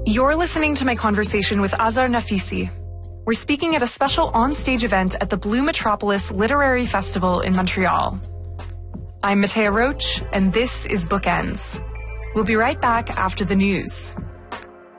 You're listening to my conversation with Azar Nafisi. We're speaking at a special on-stage event at the Blue Metropolis Literary Festival in Montreal. I'm Matea Roach, and this is Bookends. We'll be right back after the news.